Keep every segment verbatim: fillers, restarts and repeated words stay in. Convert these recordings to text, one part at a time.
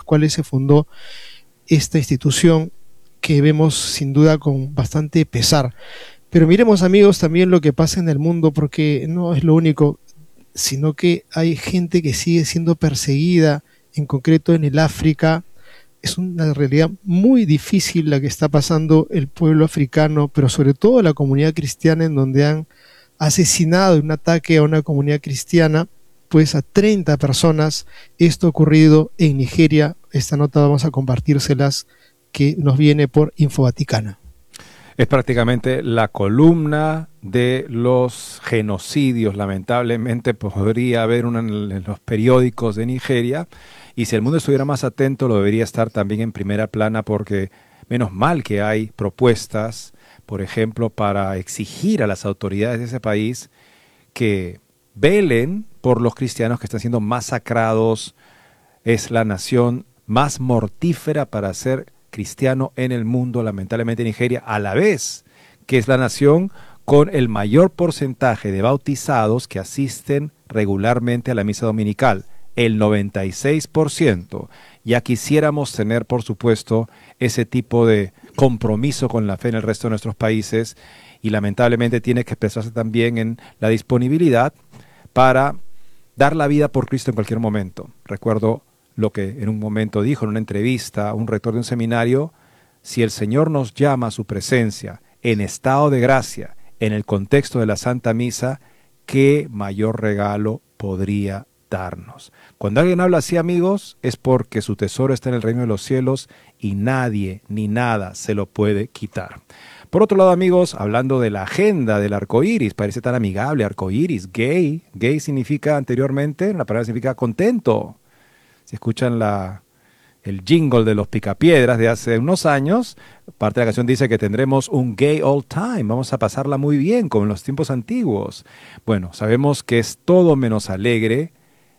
cuales se fundó esta institución que vemos sin duda con bastante pesar. Pero miremos, amigos, también lo que pasa en el mundo, porque no es lo único, sino que hay gente que sigue siendo perseguida, en concreto en el África. Es una realidad muy difícil la que está pasando el pueblo africano, pero sobre todo la comunidad cristiana, en donde han asesinado en un ataque a una comunidad cristiana pues a treinta personas. Esto ha ocurrido en Nigeria. Esta nota vamos a compartírselas, que nos viene por Info Vaticana. Es prácticamente la columna de los genocidios. Lamentablemente podría haber una en los periódicos de Nigeria, y si el mundo estuviera más atento lo debería estar también en primera plana, porque menos mal que hay propuestas, por ejemplo, para exigir a las autoridades de ese país que velen por los cristianos que están siendo masacrados. Es la nación más mortífera para ser cristiano en el mundo, lamentablemente Nigeria, a la vez que es la nación con el mayor porcentaje de bautizados que asisten regularmente a la misa dominical, el noventa y seis por ciento. Ya quisiéramos tener, por supuesto, ese tipo de compromiso con la fe en el resto de nuestros países, y lamentablemente tiene que expresarse también en la disponibilidad para dar la vida por Cristo en cualquier momento. Recuerdo lo que en un momento dijo en una entrevista un rector de un seminario: si el Señor nos llama a su presencia en estado de gracia, en el contexto de la Santa Misa, ¿qué mayor regalo podría darnos? Cuando alguien habla así, amigos, es porque su tesoro está en el reino de los cielos y nadie ni nada se lo puede quitar. Por otro lado, amigos, hablando de la agenda del arco iris, parece tan amigable, arco iris, gay. Gay significa anteriormente, la palabra significa contento. Si escuchan la, el jingle de los Picapiedras de hace unos años, parte de la canción dice que tendremos un gay old time, vamos a pasarla muy bien como en los tiempos antiguos. Bueno, sabemos que es todo menos alegre,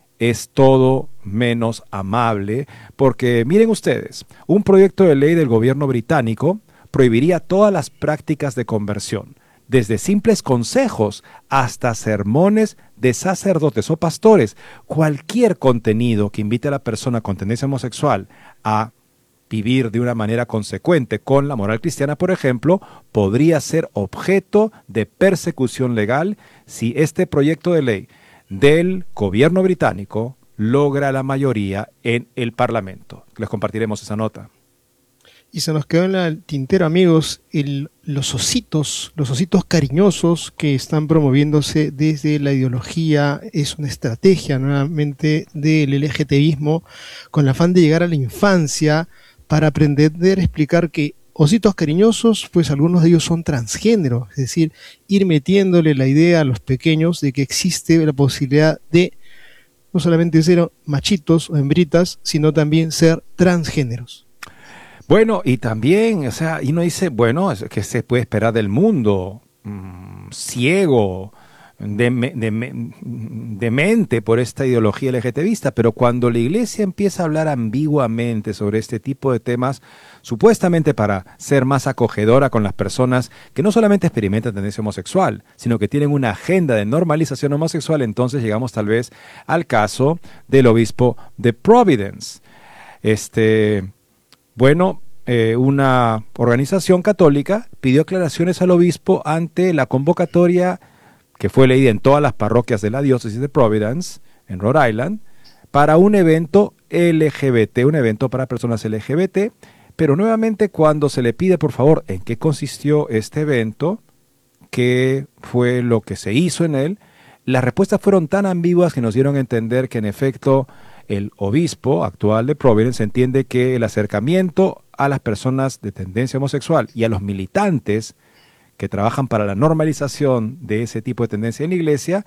es todo menos amable, porque miren ustedes, un proyecto de ley del gobierno británico prohibiría todas las prácticas de conversión, desde simples consejos hasta sermones de sacerdotes o pastores. Cualquier contenido que invite a la persona con tendencia homosexual a vivir de una manera consecuente con la moral cristiana, por ejemplo, podría ser objeto de persecución legal si este proyecto de ley del gobierno británico logra la mayoría en el Parlamento. Les compartiremos esa nota. Y se nos quedó en el tintero, amigos, el, los ositos, los ositos cariñosos que están promoviéndose desde la ideología. Es una estrategia nuevamente del LGTBismo con el afán de llegar a la infancia para aprender a explicar que ositos cariñosos, pues algunos de ellos son transgéneros, es decir, ir metiéndole la idea a los pequeños de que existe la posibilidad de no solamente ser machitos o hembritas, sino también ser transgéneros. Bueno, y también, o sea, y uno dice, bueno, ¿qué se puede esperar del mundo? Mm, ciego, de, de, demente por esta ideología LGTBista, pero cuando la iglesia empieza a hablar ambiguamente sobre este tipo de temas, supuestamente para ser más acogedora con las personas que no solamente experimentan tendencia homosexual, sino que tienen una agenda de normalización homosexual, entonces llegamos tal vez al caso del obispo de Providence. Este... Bueno, eh, una organización católica pidió aclaraciones al obispo ante la convocatoria que fue leída en todas las parroquias de la diócesis de Providence, en Rhode Island, para un evento L G B T, un evento para personas L G B T, pero nuevamente cuando se le pide, por favor, en qué consistió este evento, qué fue lo que se hizo en él, las respuestas fueron tan ambiguas que nos dieron a entender que en efecto el obispo actual de Providence entiende que el acercamiento a las personas de tendencia homosexual y a los militantes que trabajan para la normalización de ese tipo de tendencia en la iglesia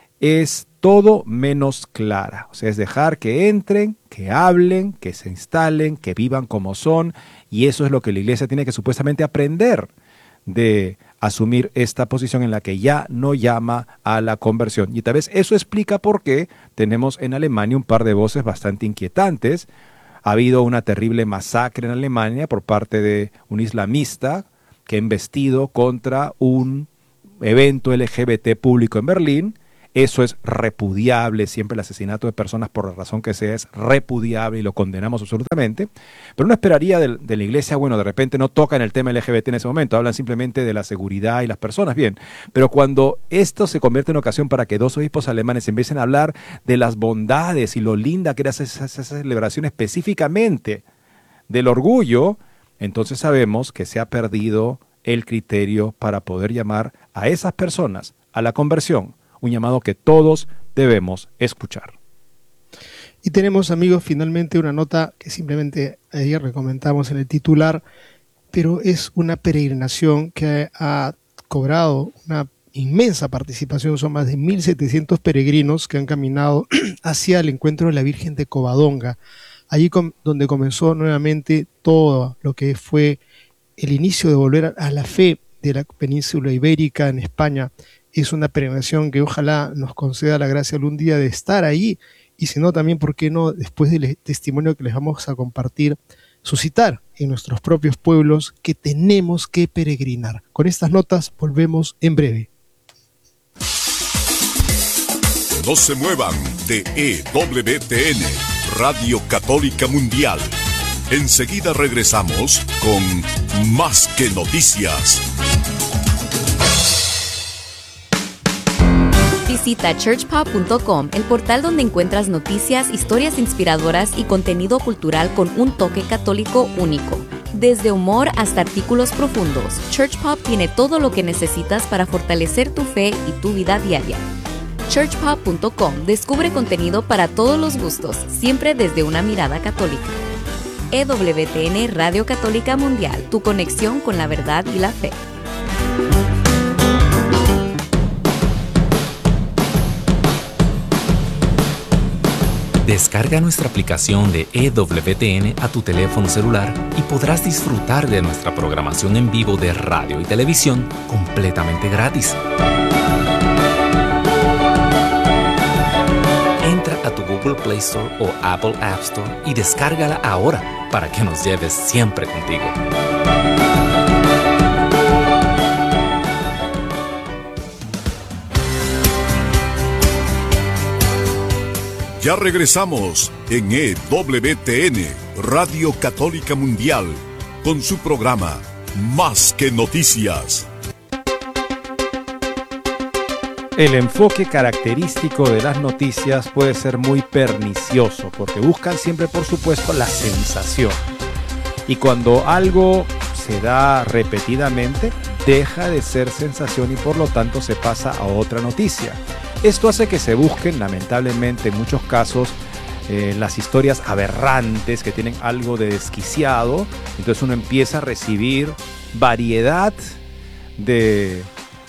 es todo menos clara. O sea, es dejar que entren, que hablen, que se instalen, que vivan como son, y eso es lo que la iglesia tiene que supuestamente aprender de asumir esta posición en la que ya no llama a la conversión. Y tal vez eso explica por qué tenemos en Alemania un par de voces bastante inquietantes. Ha habido una terrible masacre en Alemania por parte de un islamista que ha embestido contra un evento L G B T público en Berlín. Eso es repudiable, siempre el asesinato de personas por la razón que sea es repudiable y lo condenamos absolutamente. Pero uno esperaría de, de la iglesia, bueno, de repente no tocan el tema L G B T en ese momento, hablan simplemente de la seguridad y las personas, bien. Pero cuando esto se convierte en ocasión para que dos obispos alemanes empiecen a hablar de las bondades y lo linda que era esa, esa, esa celebración específicamente del orgullo, entonces sabemos que se ha perdido el criterio para poder llamar a esas personas a la conversión. Un llamado que todos debemos escuchar. Y tenemos, amigos, finalmente una nota que simplemente ayer recomendamos en el titular, pero es una peregrinación que ha cobrado una inmensa participación. Son más de mil setecientos peregrinos que han caminado hacia el encuentro de la Virgen de Covadonga, allí com- donde comenzó nuevamente todo lo que fue el inicio de volver a la fe de la península ibérica en España. Es una peregrinación que ojalá nos conceda la gracia algún día de estar ahí, y si no, también, ¿por qué no?, después del testimonio que les vamos a compartir, suscitar en nuestros propios pueblos que tenemos que peregrinar. Con estas notas volvemos en breve. No se muevan de E W T N, Radio Católica Mundial. Enseguida regresamos con Más que Noticias. Visita church pub punto com, el portal donde encuentras noticias, historias inspiradoras y contenido cultural con un toque católico único. Desde humor hasta artículos profundos, ChurchPub tiene todo lo que necesitas para fortalecer tu fe y tu vida diaria. church pub punto com descubre contenido para todos los gustos, siempre desde una mirada católica. E W T N Radio Católica Mundial, tu conexión con la verdad y la fe. Descarga nuestra aplicación de E W T N a tu teléfono celular y podrás disfrutar de nuestra programación en vivo de radio y televisión completamente gratis. Entra a tu Google Play Store o Apple App Store y descárgala ahora para que nos lleves siempre contigo. Ya regresamos en E W T N, Radio Católica Mundial, con su programa Más que Noticias. El enfoque característico de las noticias puede ser muy pernicioso, porque buscan siempre, por supuesto, la sensación. Y cuando algo se da repetidamente, deja de ser sensación y por lo tanto se pasa a otra noticia. Esto hace que se busquen, lamentablemente, en muchos casos, eh, las historias aberrantes que tienen algo de desquiciado. Entonces uno empieza a recibir variedad de eh,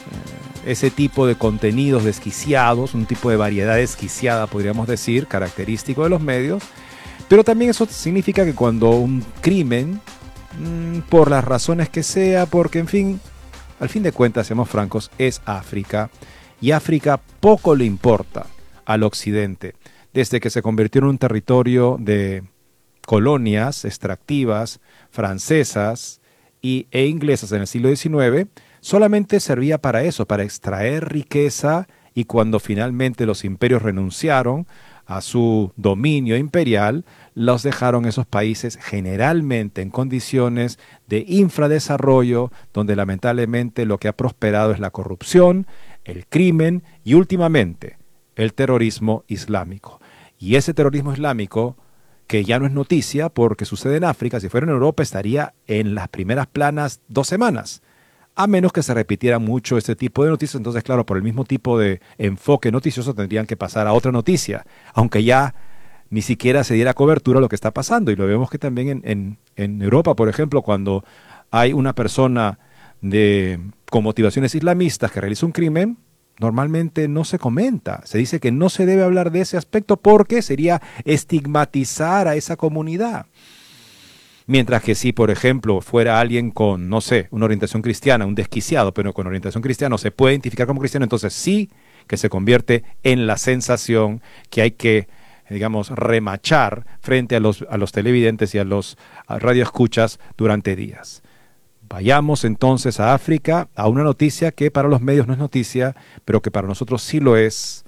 ese tipo de contenidos desquiciados, un tipo de variedad desquiciada, podríamos decir, característico de los medios. Pero también eso significa que cuando un crimen, mmm, por las razones que sea, porque en fin, al fin de cuentas, seamos francos, es África. Y África poco le importa al occidente. Desde que se convirtió en un territorio de colonias extractivas francesas y, e inglesas en el siglo diecinueve, solamente servía para eso, para extraer riqueza, y cuando finalmente los imperios renunciaron a su dominio imperial, los dejaron esos países generalmente en condiciones de infradesarrollo, donde lamentablemente lo que ha prosperado es la corrupción, el crimen y últimamente el terrorismo islámico. Y ese terrorismo islámico, que ya no es noticia porque sucede en África, si fuera en Europa estaría en las primeras planas dos semanas, a menos que se repitiera mucho este tipo de noticias. Entonces, claro, por el mismo tipo de enfoque noticioso tendrían que pasar a otra noticia, aunque ya ni siquiera se diera cobertura a lo que está pasando. Y lo vemos que también en, en, en Europa, por ejemplo, cuando hay una persona de, con motivaciones islamistas que realiza un crimen, normalmente no se comenta. Se dice que no se debe hablar de ese aspecto porque sería estigmatizar a esa comunidad. Mientras que si, por ejemplo, fuera alguien con, no sé, una orientación cristiana, un desquiciado, pero con orientación cristiana se puede identificar como cristiano, entonces sí que se convierte en la sensación que hay que, digamos, remachar frente a los, a los televidentes y a los radioescuchas durante días. Vayamos entonces a África, a una noticia que para los medios no es noticia, pero que para nosotros sí lo es,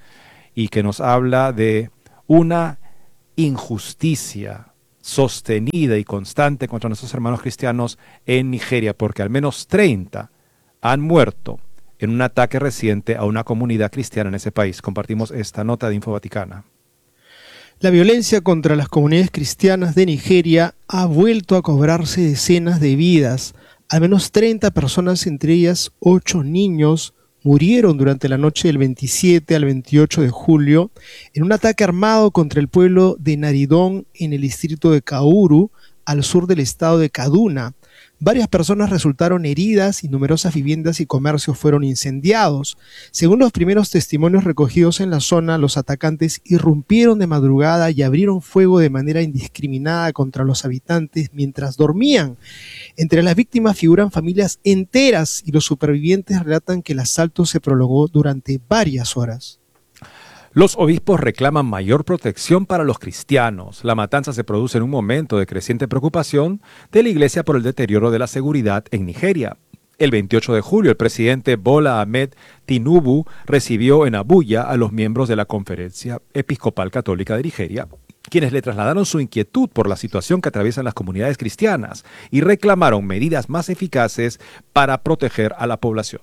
y que nos habla de una injusticia sostenida y constante contra nuestros hermanos cristianos en Nigeria, porque al menos treinta han muerto en un ataque reciente a una comunidad cristiana en ese país. Compartimos esta nota de Info Vaticana. La violencia contra las comunidades cristianas de Nigeria ha vuelto a cobrarse decenas de vidas. Al menos treinta personas, entre ellas ocho niños, murieron durante la noche del veintisiete al veintiocho de julio en un ataque armado contra el pueblo de Naridón en el distrito de Kauru, al sur del estado de Kaduna. Varias personas resultaron heridas y numerosas viviendas y comercios fueron incendiados. Según los primeros testimonios recogidos en la zona, los atacantes irrumpieron de madrugada y abrieron fuego de manera indiscriminada contra los habitantes mientras dormían. Entre las víctimas figuran familias enteras y los supervivientes relatan que el asalto se prolongó durante varias horas. Los obispos reclaman mayor protección para los cristianos. La matanza se produce en un momento de creciente preocupación de la Iglesia por el deterioro de la seguridad en Nigeria. El veintiocho de julio, el presidente Bola Ahmed Tinubu recibió en Abuya a los miembros de la Conferencia Episcopal Católica de Nigeria, quienes le trasladaron su inquietud por la situación que atraviesan las comunidades cristianas y reclamaron medidas más eficaces para proteger a la población.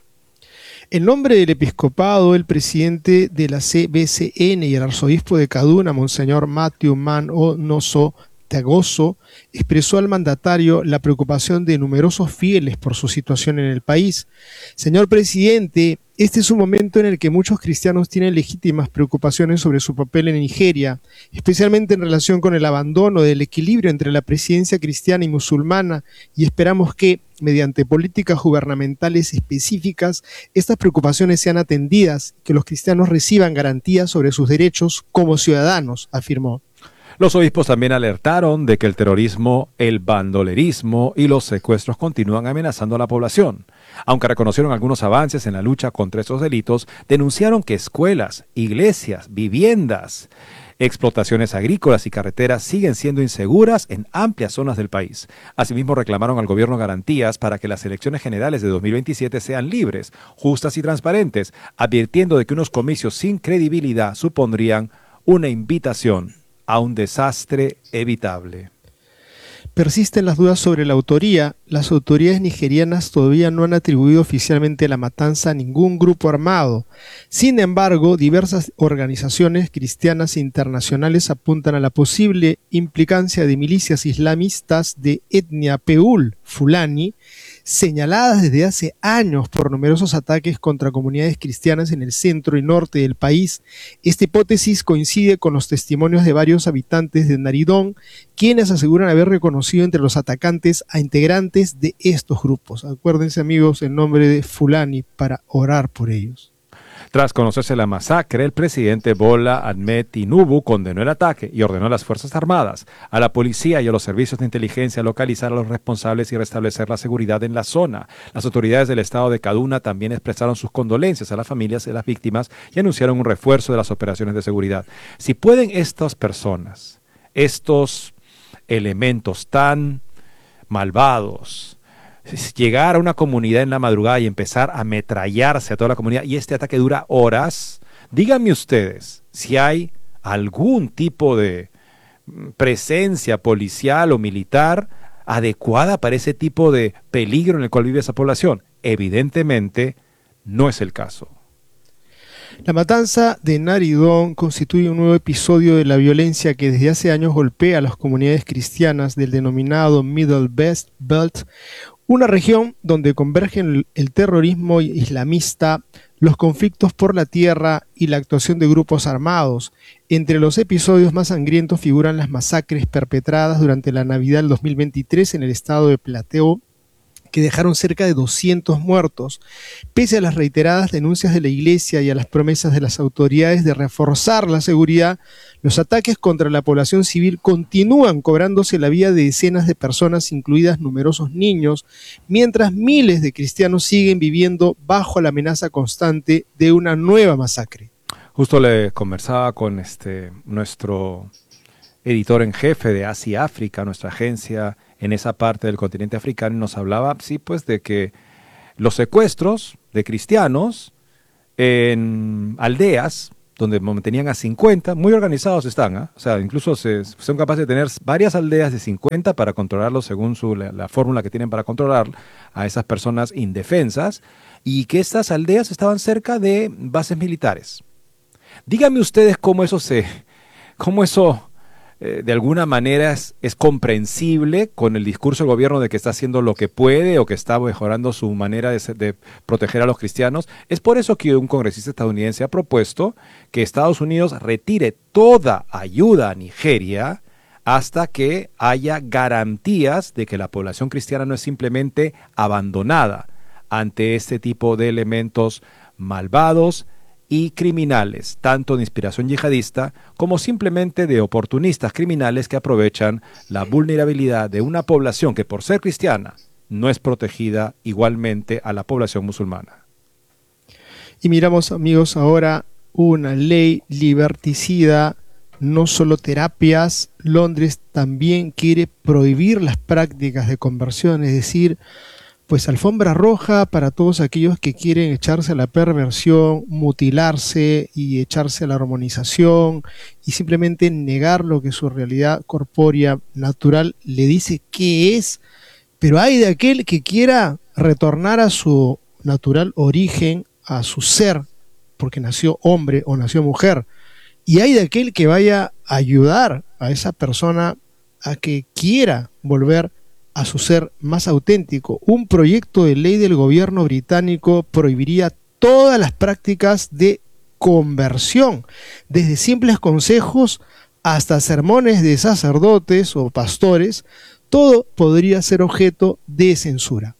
En nombre del episcopado, el presidente de la C B C N y el arzobispo de Kaduna, Monseñor Matthew Man Onoso Tagoso, expresó al mandatario la preocupación de numerosos fieles por su situación en el país. Señor presidente, este es un momento en el que muchos cristianos tienen legítimas preocupaciones sobre su papel en Nigeria, especialmente en relación con el abandono del equilibrio entre la presidencia cristiana y musulmana, y esperamos que, mediante políticas gubernamentales específicas, estas preocupaciones sean atendidas y que los cristianos reciban garantías sobre sus derechos como ciudadanos, afirmó. Los obispos también alertaron de que el terrorismo, el bandolerismo y los secuestros continúan amenazando a la población. Aunque reconocieron algunos avances en la lucha contra estos delitos, denunciaron que escuelas, iglesias, viviendas, explotaciones agrícolas y carreteras siguen siendo inseguras en amplias zonas del país. Asimismo, reclamaron al gobierno garantías para que las elecciones generales de dos mil veintisiete sean libres, justas y transparentes, advirtiendo de que unos comicios sin credibilidad supondrían una invitación a un desastre evitable. Persisten las dudas sobre la autoría. Las autoridades nigerianas todavía no han atribuido oficialmente la matanza a ningún grupo armado. Sin embargo, diversas organizaciones cristianas internacionales apuntan a la posible implicancia de milicias islamistas de etnia Peul, Fulani, señaladas desde hace años por numerosos ataques contra comunidades cristianas en el centro y norte del país. Esta hipótesis coincide con los testimonios de varios habitantes de Naridón, quienes aseguran haber reconocido entre los atacantes a integrantes de estos grupos. Acuérdense, amigos, el nombre de Fulani para orar por ellos. Tras conocerse la masacre, el presidente Bola Ahmed Tinubu condenó el ataque y ordenó a las Fuerzas Armadas, a la policía y a los servicios de inteligencia a localizar a los responsables y restablecer la seguridad en la zona. Las autoridades del estado de Kaduna también expresaron sus condolencias a las familias de las víctimas y anunciaron un refuerzo de las operaciones de seguridad. Si pueden estas personas, estos elementos tan malvados, llegar a una comunidad en la madrugada y empezar a ametrallarse a toda la comunidad, y este ataque dura horas, díganme ustedes si hay algún tipo de presencia policial o militar adecuada para ese tipo de peligro en el cual vive esa población. Evidentemente no es el caso. La matanza de Naridón constituye un nuevo episodio de la violencia que desde hace años golpea a las comunidades cristianas del denominado Middle Belt, una región donde convergen el terrorismo islamista, los conflictos por la tierra y la actuación de grupos armados. Entre los episodios más sangrientos figuran las masacres perpetradas durante la Navidad del dos mil veintitrés en el estado de Plateau, que dejaron cerca de doscientos muertos. Pese a las reiteradas denuncias de la Iglesia y a las promesas de las autoridades de reforzar la seguridad, los ataques contra la población civil continúan cobrándose la vida de decenas de personas, incluidas numerosos niños, mientras miles de cristianos siguen viviendo bajo la amenaza constante de una nueva masacre. Justo le conversaba con este nuestro editor en jefe de Asia África, nuestra agencia en esa parte del continente africano, y nos hablaba, sí, pues, de que los secuestros de cristianos en aldeas donde tenían a cincuenta, muy organizados están, ¿eh? O sea, incluso se, son capaces de tener varias aldeas de cincuenta para controlarlos según su, la, la fórmula que tienen para controlar a esas personas indefensas, y que estas aldeas estaban cerca de bases militares. Díganme ustedes cómo eso se, cómo eso eh, de alguna manera es, es comprensible con el discurso del gobierno de que está haciendo lo que puede o que está mejorando su manera de, ser, de proteger a los cristianos. Es por eso que un congresista estadounidense ha propuesto que Estados Unidos retire toda ayuda a Nigeria hasta que haya garantías de que la población cristiana no es simplemente abandonada ante este tipo de elementos malvados y criminales, tanto de inspiración yihadista como simplemente de oportunistas criminales que aprovechan la vulnerabilidad de una población que por ser cristiana no es protegida igualmente a la población musulmana. Y miramos, amigos, ahora una ley liberticida, no solo terapias. Londres también quiere prohibir las prácticas de conversión, es decir, pues alfombra roja para todos aquellos que quieren echarse a la perversión, mutilarse y echarse a la hormonización y simplemente negar lo que su realidad corpórea natural le dice que es. Pero hay de aquel que quiera retornar a su natural origen, a su ser, porque nació hombre o nació mujer. Y hay de aquel que vaya a ayudar a esa persona a que quiera volver a su ser más auténtico. Un proyecto de ley del gobierno británico prohibiría todas las prácticas de conversión, desde simples consejos hasta sermones de sacerdotes o pastores. Todo podría ser objeto de censura.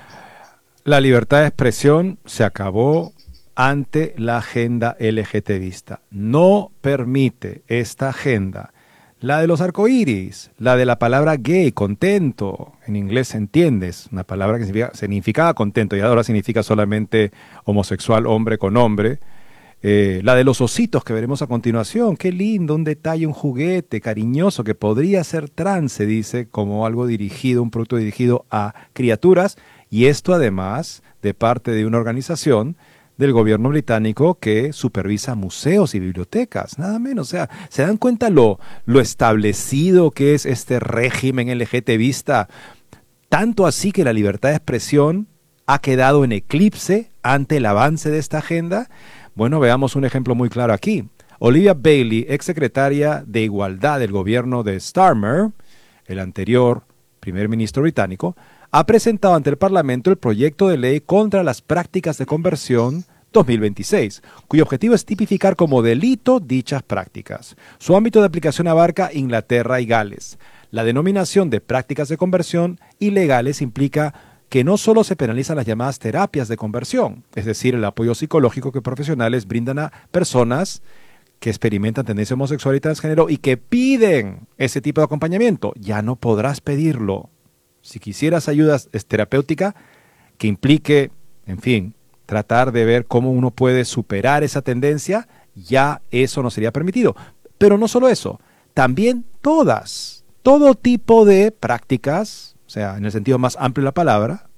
La libertad de expresión se acabó ante la agenda LGTBista. No permite esta agenda, la de los arcoíris, la de la palabra gay, contento, en inglés entiendes, una palabra que significa, significaba contento y ahora significa solamente homosexual, hombre con hombre, eh, la de los ositos que veremos a continuación, qué lindo, un detalle, un juguete cariñoso que podría ser trans, se dice, como algo dirigido, un producto dirigido a criaturas, y esto además de parte de una organización del gobierno británico que supervisa museos y bibliotecas, nada menos. O sea, ¿se dan cuenta lo, lo establecido que es este régimen LGTBista? Tanto así que la libertad de expresión ha quedado en eclipse ante el avance de esta agenda. Bueno, veamos un ejemplo muy claro aquí. Olivia Bailey, exsecretaria de Igualdad del gobierno de Starmer, el anterior primer ministro británico, ha presentado ante el Parlamento el proyecto de ley contra las prácticas de conversión dos mil veintiséis, cuyo objetivo es tipificar como delito dichas prácticas. Su ámbito de aplicación abarca Inglaterra y Gales. La denominación de prácticas de conversión ilegales implica que no solo se penalizan las llamadas terapias de conversión, es decir, el apoyo psicológico que profesionales brindan a personas que experimentan tendencia homosexual y transgénero y que piden ese tipo de acompañamiento. Ya no podrás pedirlo. Si quisieras ayuda terapéutica que implique, en fin, tratar de ver cómo uno puede superar esa tendencia, ya eso no sería permitido. Pero no solo eso, también todas, todo tipo de prácticas, o sea, en el sentido más amplio de la palabra,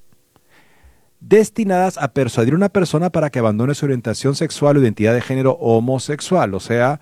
destinadas a persuadir a una persona para que abandone su orientación sexual o identidad de género homosexual. O sea,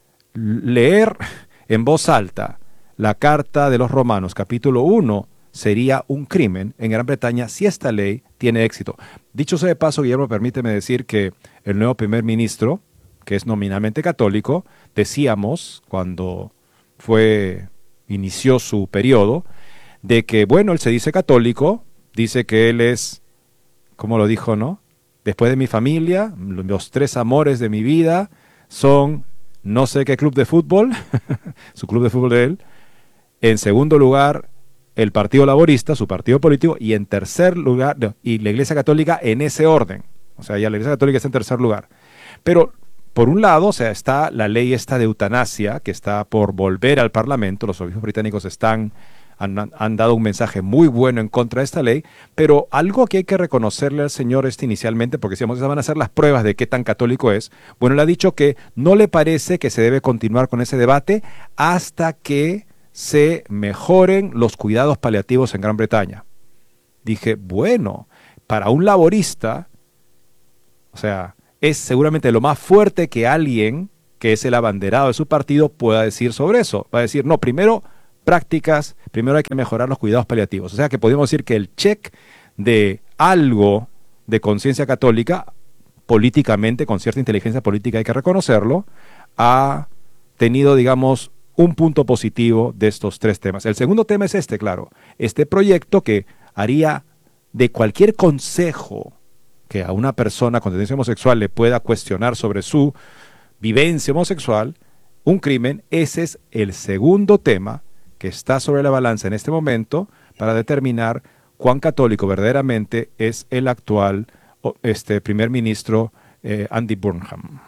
leer en voz alta la Carta de los Romanos, capítulo uno, sería un crimen en Gran Bretaña si esta ley tiene éxito. Dicho sea de paso, Guillermo, permíteme decir que el nuevo primer ministro, que es nominalmente católico, decíamos cuando fue, inició su periodo, de que, bueno, él se dice católico, dice que él es, ¿cómo lo dijo, no? Después de mi familia, los tres amores de mi vida son no sé qué club de fútbol, su club de fútbol de él. En segundo lugar, el Partido Laborista, su partido político, y en tercer lugar, no, y la Iglesia Católica en ese orden. O sea, ya la Iglesia Católica está en tercer lugar. Pero, por un lado, o sea, está la ley esta de eutanasia, que está por volver al Parlamento. Los obispos británicos están, han, han dado un mensaje muy bueno en contra de esta ley, pero algo que hay que reconocerle al señor este inicialmente, porque decíamos, esas van a ser las pruebas de qué tan católico es. Bueno, él ha dicho que no le parece que se debe continuar con ese debate hasta que se mejoren los cuidados paliativos en Gran Bretaña. Dije, bueno, para un laborista, o sea, es seguramente lo más fuerte que alguien que es el abanderado de su partido pueda decir sobre eso. Va a decir, no, primero prácticas, primero hay que mejorar los cuidados paliativos. O sea que podemos decir que el check de algo de conciencia católica, políticamente, con cierta inteligencia política hay que reconocerlo, ha tenido, digamos, un punto positivo de estos tres temas. El segundo tema es este, claro, este proyecto que haría de cualquier consejo que a una persona con tendencia homosexual le pueda cuestionar sobre su vivencia homosexual, un crimen. Ese es el segundo tema que está sobre la balanza en este momento para determinar cuán católico verdaderamente es el actual este, primer ministro eh, Andy Burnham.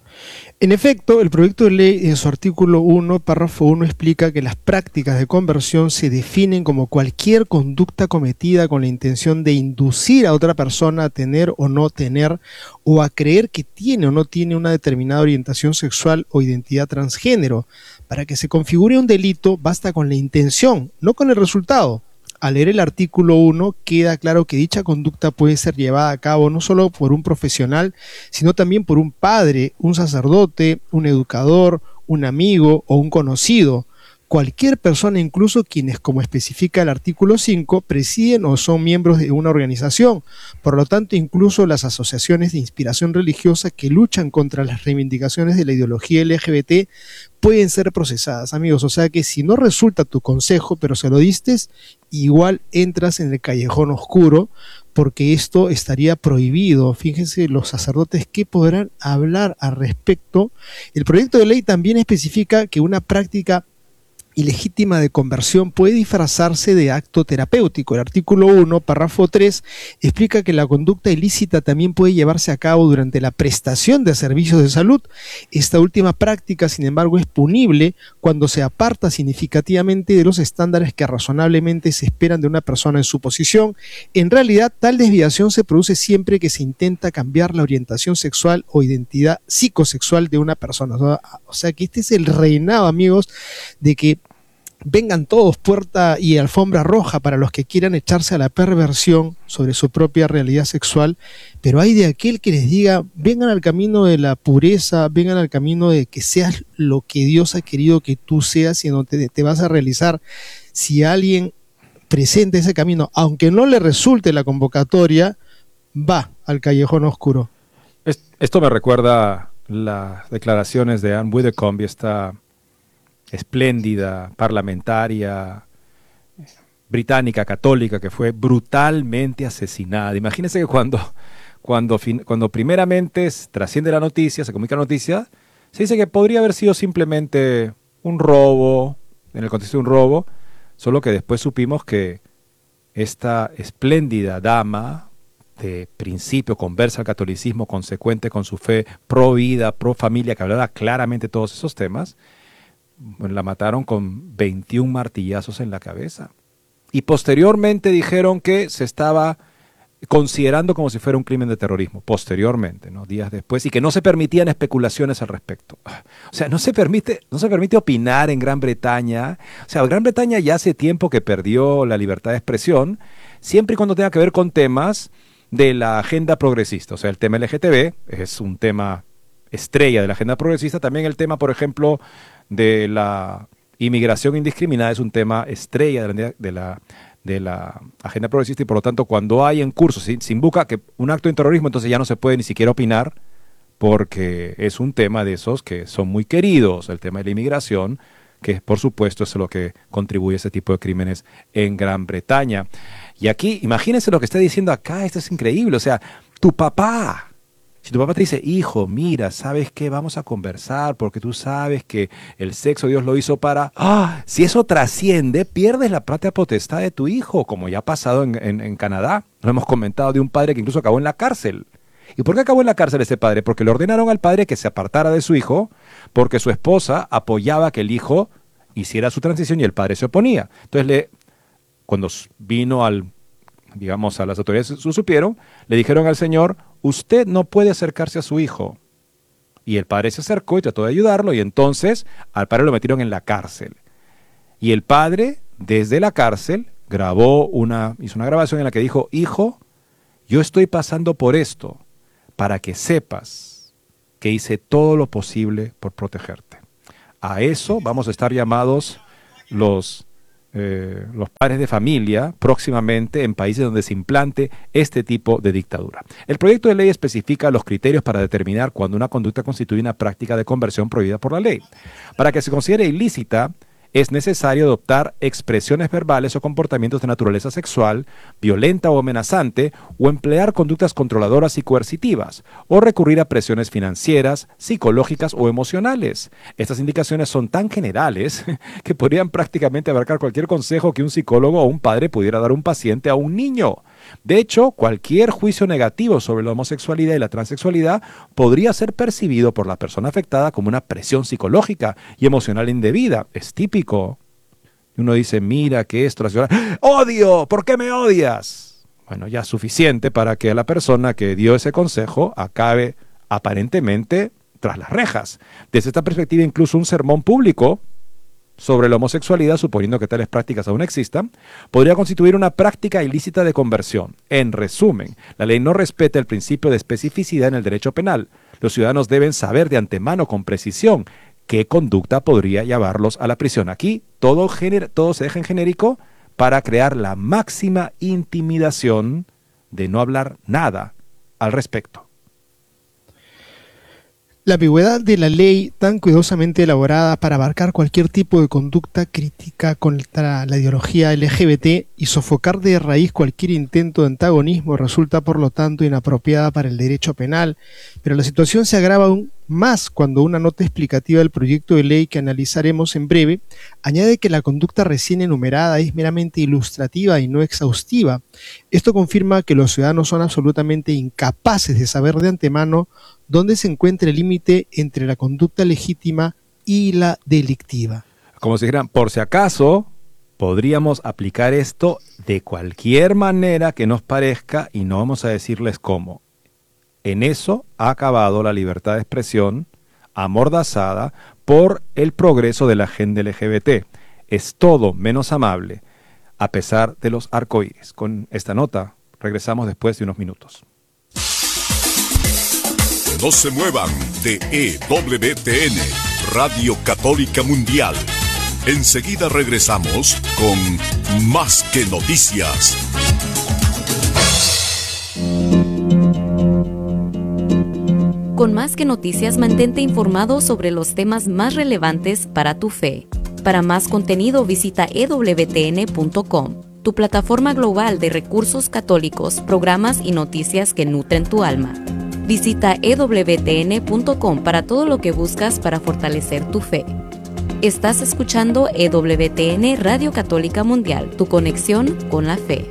En efecto, el proyecto de ley en su artículo uno, párrafo uno, explica que las prácticas de conversión se definen como cualquier conducta cometida con la intención de inducir a otra persona a tener o no tener, o a creer que tiene o no tiene una determinada orientación sexual o identidad transgénero. Para que se configure un delito, basta con la intención, no con el resultado. Al leer el artículo uno, queda claro que dicha conducta puede ser llevada a cabo no solo por un profesional, sino también por un padre, un sacerdote, un educador, un amigo o un conocido. Cualquier persona, incluso quienes, como especifica el artículo cinco, presiden o son miembros de una organización. Por lo tanto, incluso las asociaciones de inspiración religiosa que luchan contra las reivindicaciones de la ideología L G B T pueden ser procesadas, amigos. O sea que si no resulta tu consejo, pero se lo distes, igual entras en el callejón oscuro, porque esto estaría prohibido. Fíjense los sacerdotes que podrán hablar al respecto. El proyecto de ley también especifica que una práctica ilegítima de conversión puede disfrazarse de acto terapéutico. El artículo uno, párrafo tres, explica que la conducta ilícita también puede llevarse a cabo durante la prestación de servicios de salud. Esta última práctica, sin embargo, es punible cuando se aparta significativamente de los estándares que razonablemente se esperan de una persona en su posición. En realidad, tal desviación se produce siempre que se intenta cambiar la orientación sexual o identidad psicosexual de una persona. O sea que este es el reinado, amigos, de que vengan todos puerta y alfombra roja para los que quieran echarse a la perversión sobre su propia realidad sexual, pero hay de aquel que les diga, vengan al camino de la pureza, vengan al camino de que seas lo que Dios ha querido que tú seas y en donde te, te vas a realizar. Si alguien presenta ese camino, aunque no le resulte la convocatoria, va al callejón oscuro. Esto me recuerda las declaraciones de Anne Widdecombe, esta espléndida parlamentaria británica católica que fue brutalmente asesinada. Imagínense que cuando, cuando, cuando primeramente trasciende la noticia, se comunica la noticia, se dice que podría haber sido simplemente un robo, en el contexto de un robo, solo que después supimos que esta espléndida dama de principio conversa al catolicismo, consecuente con su fe, pro vida, pro familia, que hablaba claramente de todos esos temas, la mataron con veintiún martillazos en la cabeza. Y posteriormente dijeron que se estaba considerando como si fuera un crimen de terrorismo, posteriormente, ¿no? Días después, y que no se permitían especulaciones al respecto. O sea, no se permite, no se permite opinar en Gran Bretaña. O sea, Gran Bretaña ya hace tiempo que perdió la libertad de expresión, siempre y cuando tenga que ver con temas de la agenda progresista. O sea, el tema L G T B es un tema estrella de la agenda progresista. También el tema, por ejemplo, de la inmigración indiscriminada es un tema estrella de la, de la, de la agenda progresista, y por lo tanto cuando hay en curso, se, se invoca que un acto de terrorismo, entonces ya no se puede ni siquiera opinar, porque es un tema de esos que son muy queridos, el tema de la inmigración, que por supuesto es lo que contribuye a ese tipo de crímenes en Gran Bretaña. Y aquí, imagínense lo que está diciendo acá, esto es increíble, o sea, tu papá, si tu papá te dice, hijo, mira, ¿sabes qué? Vamos a conversar porque tú sabes que el sexo Dios lo hizo para... ¡Ah! Si eso trasciende, pierdes la patria potestad de tu hijo, como ya ha pasado en, en, en Canadá. Lo hemos comentado de un padre que incluso acabó en la cárcel. ¿Y por qué acabó en la cárcel ese padre? Porque le ordenaron al padre que se apartara de su hijo, porque su esposa apoyaba que el hijo hiciera su transición y el padre se oponía. Entonces, le, cuando vino al... digamos, a las autoridades lo supieron, le dijeron al señor, usted no puede acercarse a su hijo. Y el padre se acercó y trató de ayudarlo, y entonces al padre lo metieron en la cárcel. Y el padre, desde la cárcel, grabó una, hizo una grabación en la que dijo, hijo, yo estoy pasando por esto, para que sepas que hice todo lo posible por protegerte. A eso vamos a estar llamados los, eh, los padres de familia próximamente en países donde se implante este tipo de dictadura. El proyecto de ley especifica los criterios para determinar cuando una conducta constituye una práctica de conversión prohibida por la ley. Para que se considere ilícita, es necesario adoptar expresiones verbales o comportamientos de naturaleza sexual, violenta o amenazante, o emplear conductas controladoras y coercitivas, o recurrir a presiones financieras, psicológicas o emocionales. Estas indicaciones son tan generales que podrían prácticamente abarcar cualquier consejo que un psicólogo o un padre pudiera dar a un paciente a un niño. De hecho, cualquier juicio negativo sobre la homosexualidad y la transexualidad podría ser percibido por la persona afectada como una presión psicológica y emocional indebida. Es típico. Uno dice, mira que esto, la señora, ¡odio! ¿Por qué me odias? Bueno, ya es suficiente para que la persona que dio ese consejo acabe aparentemente tras las rejas. Desde esta perspectiva, incluso un sermón público sobre la homosexualidad, suponiendo que tales prácticas aún existan, podría constituir una práctica ilícita de conversión. En resumen, la ley no respeta el principio de especificidad en el derecho penal. Los ciudadanos deben saber de antemano con precisión qué conducta podría llevarlos a la prisión. Aquí todo, gener- todo se deja en genérico para crear la máxima intimidación de no hablar nada al respecto. La ambigüedad de la ley, tan cuidadosamente elaborada para abarcar cualquier tipo de conducta crítica contra la ideología L G B T y sofocar de raíz cualquier intento de antagonismo, resulta por lo tanto inapropiada para el derecho penal, pero la situación se agrava aún más cuando una nota explicativa del proyecto de ley que analizaremos en breve añade que la conducta recién enumerada es meramente ilustrativa y no exhaustiva. Esto confirma que los ciudadanos son absolutamente incapaces de saber de antemano dónde se encuentra el límite entre la conducta legítima y la delictiva. Como si dijeran, por si acaso, podríamos aplicar esto de cualquier manera que nos parezca y no vamos a decirles cómo. En eso ha acabado la libertad de expresión, amordazada por el progreso de la agenda L G B T. Es todo menos amable, a pesar de los arcoíris. Con esta nota, regresamos después de unos minutos. No se muevan de E W T N, Radio Católica Mundial. Enseguida regresamos con Más que Noticias. Con Más que Noticias, mantente informado sobre los temas más relevantes para tu fe. Para más contenido, visita e w t n punto com, tu plataforma global de recursos católicos, programas y noticias que nutren tu alma. Visita e w t n punto com para todo lo que buscas para fortalecer tu fe. Estás escuchando E W T N Radio Católica Mundial, tu conexión con la fe.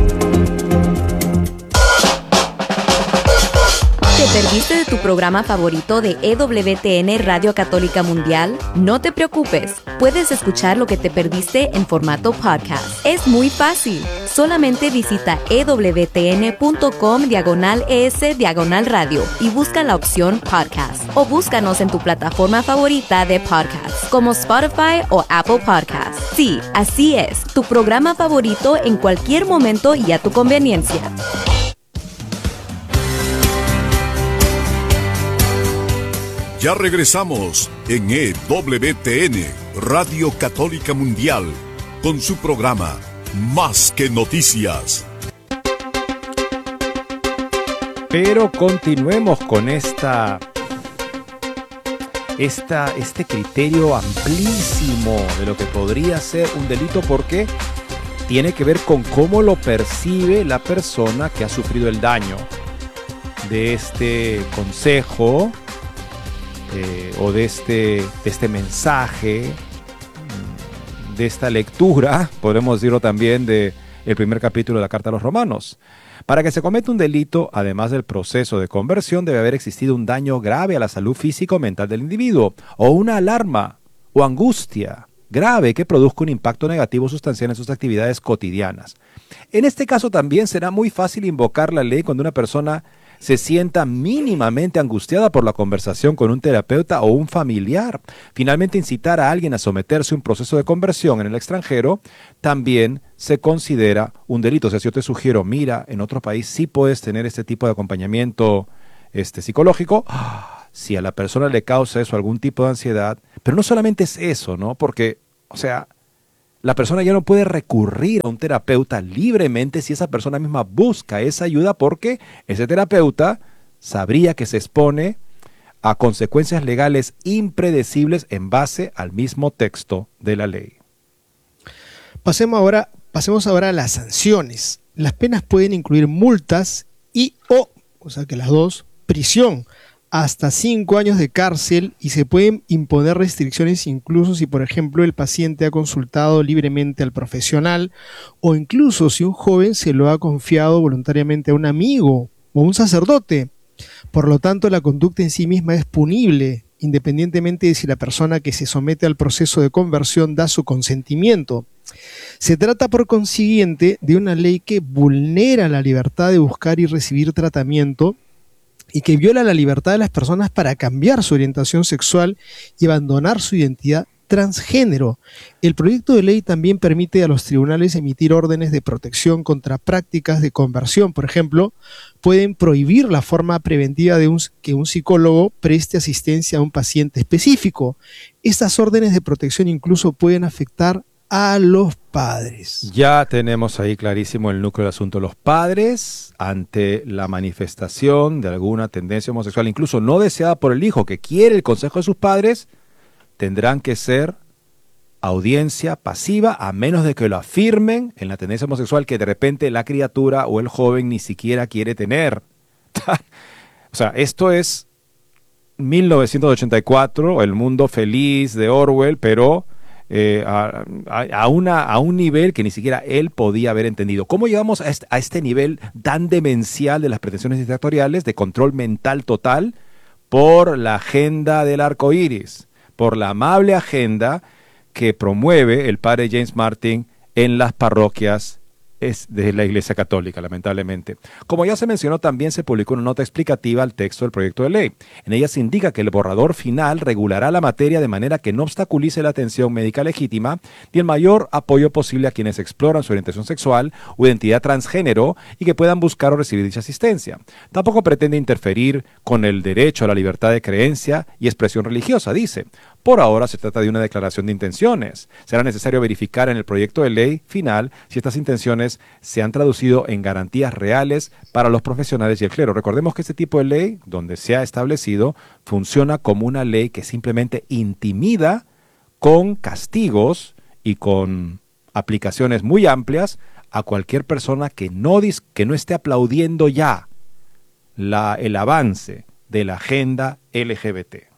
¿Te perdiste de tu programa favorito de E W T N Radio Católica Mundial? No te preocupes, puedes escuchar lo que te perdiste en formato podcast. Es muy fácil. Solamente visita e w t n punto com diagonal es diagonal radio y busca la opción podcast. O búscanos en tu plataforma favorita de podcast, como Spotify o Apple Podcasts. Sí, así es, tu programa favorito en cualquier momento y a tu conveniencia. Ya regresamos en E W T N, Radio Católica Mundial, con su programa Más que Noticias. Pero continuemos con esta, esta, este criterio amplísimo de lo que podría ser un delito, porque tiene que ver con cómo lo percibe la persona que ha sufrido el daño de este consejo eh, o de este, de este mensaje, de esta lectura, podemos decirlo también, de el primer capítulo de la Carta a los Romanos. Para que se cometa un delito, además del proceso de conversión, debe haber existido un daño grave a la salud física o mental del individuo, o una alarma o angustia grave que produzca un impacto negativo sustancial en sus actividades cotidianas. En este caso también será muy fácil invocar la ley cuando una persona se sienta mínimamente angustiada por la conversación con un terapeuta o un familiar. Finalmente, incitar a alguien a someterse a un proceso de conversión en el extranjero también se considera un delito. O sea, si yo te sugiero, mira, en otro país sí puedes tener este tipo de acompañamiento este, psicológico, si a la persona le causa eso algún tipo de ansiedad, pero no solamente es eso, ¿no? Porque, o sea, la persona ya no puede recurrir a un terapeuta libremente si esa persona misma busca esa ayuda, porque ese terapeuta sabría que se expone a consecuencias legales impredecibles en base al mismo texto de la ley. Pasemos ahora, pasemos ahora a las sanciones. Las penas pueden incluir multas y o, o sea que las dos, prisión, hasta cinco años de cárcel, y se pueden imponer restricciones incluso si, por ejemplo, el paciente ha consultado libremente al profesional, o incluso si un joven se lo ha confiado voluntariamente a un amigo o a un sacerdote. Por lo tanto, la conducta en sí misma es punible, independientemente de si la persona que se somete al proceso de conversión da su consentimiento. Se trata, por consiguiente, de una ley que vulnera la libertad de buscar y recibir tratamiento, y que viola la libertad de las personas para cambiar su orientación sexual y abandonar su identidad transgénero. El proyecto de ley también permite a los tribunales emitir órdenes de protección contra prácticas de conversión. Por ejemplo, pueden prohibir la forma preventiva de un, que un psicólogo preste asistencia a un paciente específico. Estas órdenes de protección incluso pueden afectar a los padres. Ya tenemos ahí clarísimo el núcleo del asunto. Los padres, ante la manifestación de alguna tendencia homosexual, incluso no deseada por el hijo, que quiere el consejo de sus padres, tendrán que ser audiencia pasiva, a menos de que lo afirmen en la tendencia homosexual que de repente la criatura o el joven ni siquiera quiere tener. O sea, esto es mil novecientos ochenta y cuatro, el mundo feliz de Orwell, pero Eh, a, a, una, a un nivel que ni siquiera él podía haber entendido. ¿Cómo llegamos a este, a este nivel tan demencial de las pretensiones dictatoriales, de control mental total? Por la agenda del arco iris, por la amable agenda que promueve el padre James Martin en las parroquias es de la Iglesia Católica, lamentablemente. Como ya se mencionó, también se publicó una nota explicativa al texto del proyecto de ley. En ella se indica que el borrador final regulará la materia de manera que no obstaculice la atención médica legítima ni el mayor apoyo posible a quienes exploran su orientación sexual o identidad transgénero y que puedan buscar o recibir dicha asistencia. Tampoco pretende interferir con el derecho a la libertad de creencia y expresión religiosa, dice. Por ahora se trata de una declaración de intenciones. Será necesario verificar en el proyecto de ley final si estas intenciones se han traducido en garantías reales para los profesionales y el clero. Recordemos que este tipo de ley, donde se ha establecido, funciona como una ley que simplemente intimida con castigos y con aplicaciones muy amplias a cualquier persona que no, dis- que no esté aplaudiendo ya la, el avance de la agenda L G B T.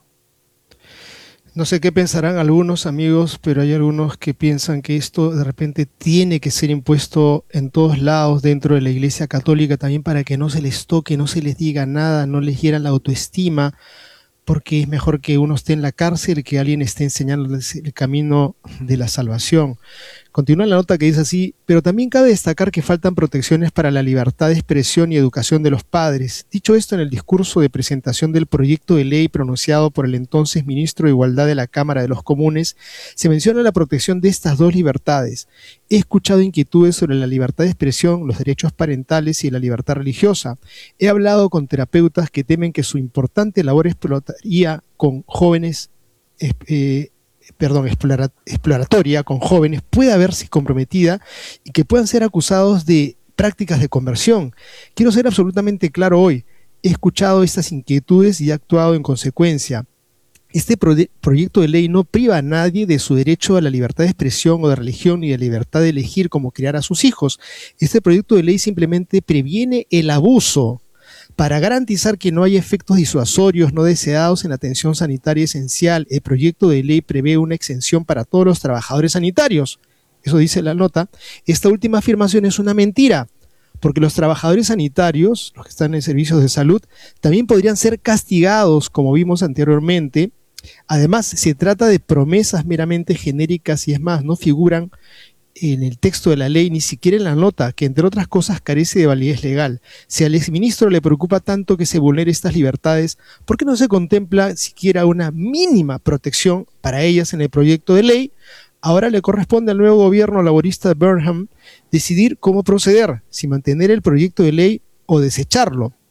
No sé qué pensarán algunos amigos, pero hay algunos que piensan que esto de repente tiene que ser impuesto en todos lados dentro de la Iglesia Católica, también para que no se les toque, no se les diga nada, no les hiera la autoestima, porque es mejor que uno esté en la cárcel que alguien esté enseñándoles el camino de la salvación. Continúa la nota que dice así: pero también cabe destacar que faltan protecciones para la libertad de expresión y educación de los padres. Dicho esto, en el discurso de presentación del proyecto de ley pronunciado por el entonces ministro de Igualdad de la Cámara de los Comunes, se menciona la protección de estas dos libertades. He escuchado inquietudes sobre la libertad de expresión, los derechos parentales y la libertad religiosa. He hablado con terapeutas que temen que su importante labor explotaría con jóvenes eh, perdón, explora, exploratoria con jóvenes pueda verse comprometida y que puedan ser acusados de prácticas de conversión. Quiero ser absolutamente claro hoy. He escuchado estas inquietudes y he actuado en consecuencia. Este pro proyecto de ley no priva a nadie de su derecho a la libertad de expresión o de religión ni de la libertad de elegir cómo criar a sus hijos. Este proyecto de ley simplemente previene el abuso. Para garantizar que no haya efectos disuasorios no deseados en la atención sanitaria esencial, el proyecto de ley prevé una exención para todos los trabajadores sanitarios. Eso dice la nota. Esta última afirmación es una mentira, porque los trabajadores sanitarios, los que están en servicios de salud, también podrían ser castigados, como vimos anteriormente. Además, se trata de promesas meramente genéricas y, es más, no figuran en el texto de la ley, ni siquiera en la nota, que entre otras cosas carece de validez legal. Si al exministro le preocupa tanto que se vulnere estas libertades, ¿por qué no se contempla siquiera una mínima protección para ellas en el proyecto de ley? Ahora le corresponde al nuevo gobierno laborista de Burnham decidir cómo proceder, si mantener el proyecto de ley o desecharlo.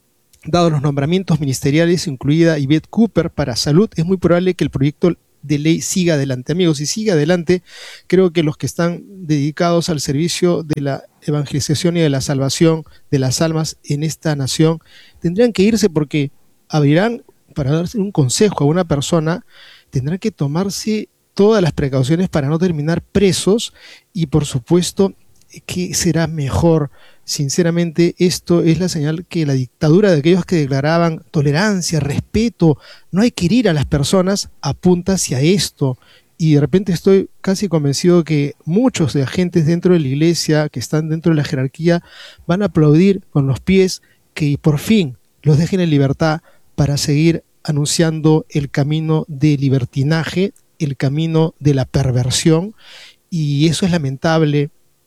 Dados los nombramientos ministeriales, incluida Yvette Cooper para salud, es muy probable que el proyecto de ley siga adelante. Amigos, si sigue adelante, creo que los que están dedicados al servicio de la evangelización y de la salvación de las almas en esta nación tendrían que irse, porque abrirán, para darse un consejo a una persona, tendrán que tomarse todas las precauciones para no terminar presos, y por supuesto, ¿qué será mejor? Sinceramente, esto es la señal que la dictadura de aquellos que declaraban tolerancia, respeto, no hay que herir a las personas, apunta hacia esto. Y de repente estoy casi convencido que muchos de agentes dentro de la iglesia, que están dentro de la jerarquía, van a aplaudir con los pies que por fin los dejen en libertad para seguir anunciando el camino de libertinaje, el camino de la perversión, y eso es lamentable.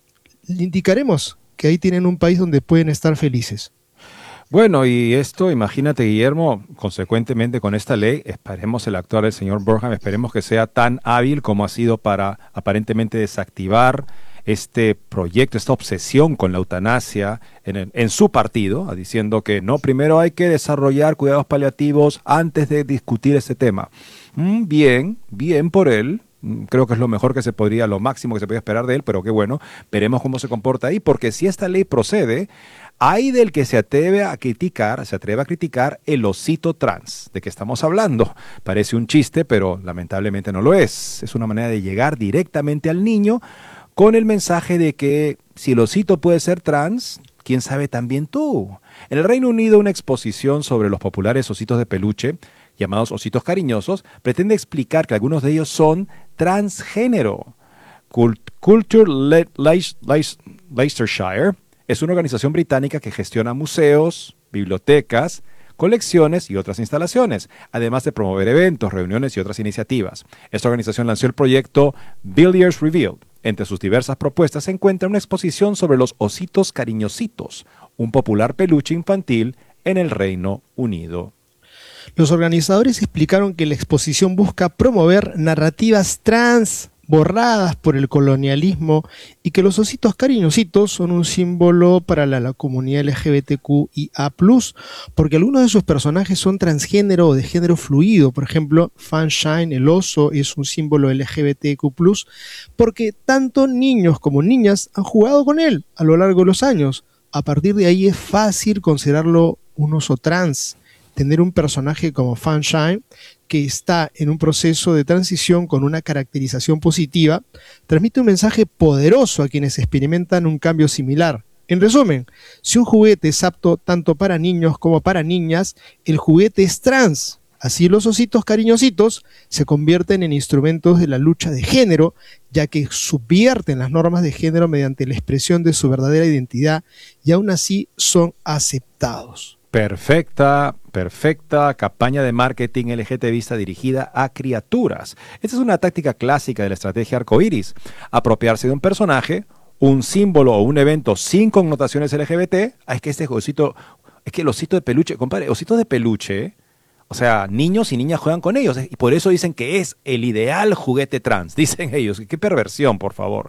Le indicaremos que ahí tienen un país donde pueden estar felices. Bueno, y esto, imagínate, Guillermo, consecuentemente con esta ley, esperemos el actuar del señor Burham, esperemos que sea tan hábil como ha sido para aparentemente desactivar este proyecto, esta obsesión con la eutanasia en, el, en su partido, diciendo que no, primero hay que desarrollar cuidados paliativos antes de discutir este tema. Mm, bien, bien por él. Creo que es lo mejor que se podría, lo máximo que se podía esperar de él, pero qué bueno, veremos cómo se comporta ahí, porque si esta ley procede, hay del que se atreve a criticar, se atreve a criticar el osito trans, de que estamos hablando. Parece un chiste, pero lamentablemente no lo es. Es una manera de llegar directamente al niño con el mensaje de que si el osito puede ser trans, quién sabe también tú. En el Reino Unido, una exposición sobre los populares ositos de peluche, llamados ositos cariñosos, pretende explicar que algunos de ellos son transgénero. Cult Culture Le Le Le Leicestershire es una organización británica que gestiona museos, bibliotecas, colecciones y otras instalaciones, además de promover eventos, reuniones y otras iniciativas. Esta organización lanzó el proyecto Villiers Revealed. Entre sus diversas propuestas se encuentra una exposición sobre los ositos cariñositos, un popular peluche infantil en el Reino Unido. Los organizadores explicaron que la exposición busca promover narrativas trans borradas por el colonialismo y que los ositos cariñositos son un símbolo para la, la comunidad L G B T Q I A plus, porque algunos de sus personajes son transgénero o de género fluido. Por ejemplo, Funshine, el oso, es un símbolo L G B T Q plus, porque tanto niños como niñas han jugado con él a lo largo de los años. A partir de ahí es fácil considerarlo un oso trans. Tener un personaje como Funshine, que está en un proceso de transición con una caracterización positiva, transmite un mensaje poderoso a quienes experimentan un cambio similar. En resumen, si un juguete es apto tanto para niños como para niñas, el juguete es trans. Así los ositos cariñositos se convierten en instrumentos de la lucha de género, ya que subvierten las normas de género mediante la expresión de su verdadera identidad y aún así son aceptados. Perfecta, perfecta campaña de marketing L G B T dirigida a criaturas. Esta es una táctica clásica de la estrategia arcoíris. Apropiarse de un personaje, un símbolo o un evento sin connotaciones L G B T. Ah, es que este osito, es que el osito de peluche, compadre, ositos de peluche, o sea, niños y niñas juegan con ellos. Y por eso dicen que es el ideal juguete trans. Dicen ellos, qué perversión, por favor.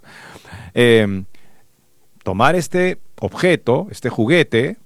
Eh, tomar este objeto, este juguete,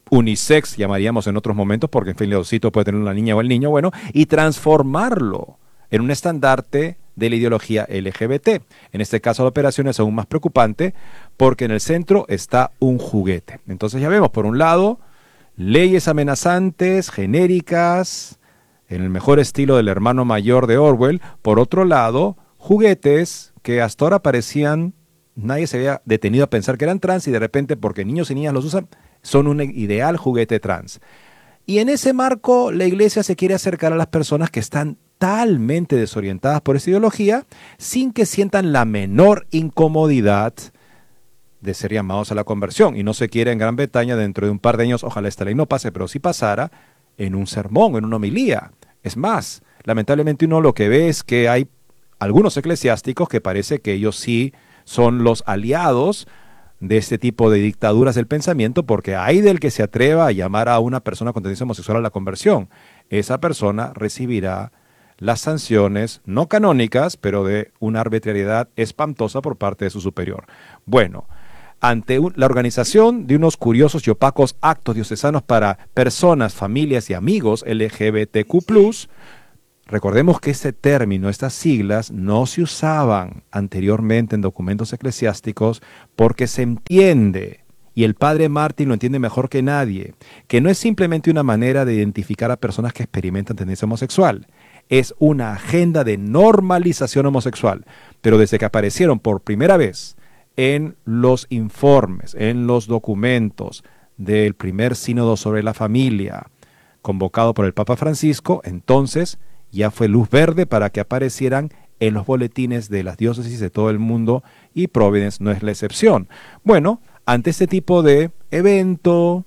unisex llamaríamos en otros momentos, porque en fin, el osito puede tener una niña o el niño, bueno, y transformarlo en un estandarte de la ideología L G B T. En este caso la operación es aún más preocupante porque en el centro está un juguete. Entonces ya vemos, por un lado, leyes amenazantes, genéricas, en el mejor estilo del hermano mayor de Orwell. Por otro lado, juguetes que hasta ahora parecían, nadie se había detenido a pensar que eran trans, y de repente, porque niños y niñas los usan, son un ideal juguete trans. Y en ese marco, la iglesia se quiere acercar a las personas que están totalmente desorientadas por esta ideología, sin que sientan la menor incomodidad de ser llamados a la conversión. Y no se quiere en Gran Bretaña, dentro de un par de años, ojalá esta ley no pase, pero si pasara, en un sermón, en una homilía. Es más, lamentablemente uno lo que ve es que hay algunos eclesiásticos que parece que ellos sí son los aliados de este tipo de dictaduras del pensamiento, porque hay del que se atreva a llamar a una persona con tendencia homosexual a la conversión. Esa persona recibirá las sanciones no canónicas, pero de una arbitrariedad espantosa por parte de su superior. Bueno, ante un, la organización de unos curiosos y opacos actos diocesanos para personas, familias y amigos L G B T Q plus, recordemos que este término, estas siglas, no se usaban anteriormente en documentos eclesiásticos porque se entiende, y el padre Martin lo entiende mejor que nadie, que no es simplemente una manera de identificar a personas que experimentan tendencia homosexual, es una agenda de normalización homosexual. Pero desde que aparecieron por primera vez en los informes, en los documentos del primer sínodo sobre la familia, convocado por el Papa Francisco, entonces ya fue luz verde para que aparecieran en los boletines de las diócesis de todo el mundo, y Providence no es la excepción. Bueno, ante este tipo de evento,